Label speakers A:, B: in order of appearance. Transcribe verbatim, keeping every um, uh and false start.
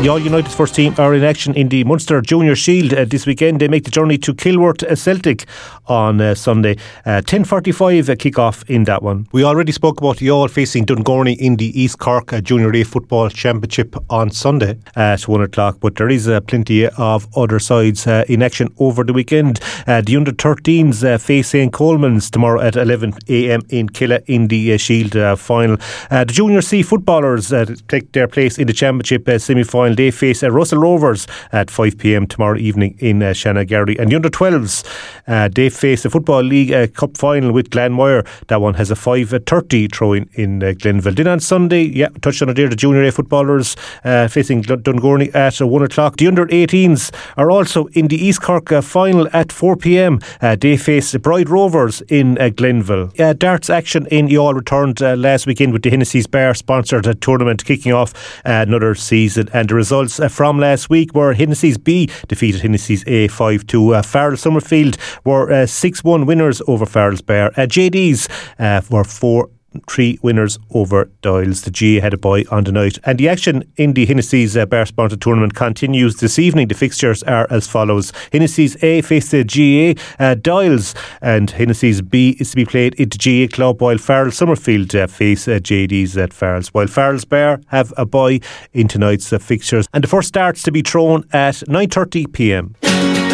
A: The All United's first team are in action in the Munster Junior Shield uh, this weekend. They make the journey to Kilworth uh, Celtic on uh, Sunday. Uh, ten forty-five uh, kick-off in that one. We already spoke about the All facing Dungorney in the East Cork uh, Junior A Football Championship on Sunday at one o'clock. But there is uh, plenty of other sides uh, in action over the weekend. Uh, the under thirteens uh, face Saint Coleman's tomorrow at eleven a.m. in Killa in the uh, Shield uh, final. Uh, the Junior C footballers uh, take their place in the Championship uh, semi-final. They face uh, Russell Rovers at five p.m. tomorrow evening in uh, Shanagarry. And the under twelves, uh, they face the Football League uh, Cup final with Glanmire. That one has a five thirty throw-in in uh, Glenville. Then on Sunday, yeah, touched on it there, the Junior A footballers uh, facing Dungorney at uh, one o'clock. The under eighteens are also in the East Cork uh, final at four p.m. Uh, they face the Bride Rovers in uh, Glenville. Uh, darts action in Youghal returned uh, last weekend with the Hennessy's Bar sponsored uh, tournament kicking off uh, another season. And the results uh, from last week were Hennessy's B defeated Hennessy's A five two. Uh, Farrell Summerfield were uh, six one winners over Farrell's Bar. Uh, J D's uh, were four three winners over Doyle's. The G A had a bye on the night. And the action in the Hennessy's uh, Bar sponsored tournament continues this evening. The fixtures are as follows. Hennessy's A face the G A uh, Doyle's, and Hennessy's B is to be played at the G A Club, while Farrell Summerfield uh, face uh, J D's at Farrell's, while Farrell's Bar have a bye in tonight's uh, fixtures. And the first starts to be thrown at nine thirty p.m.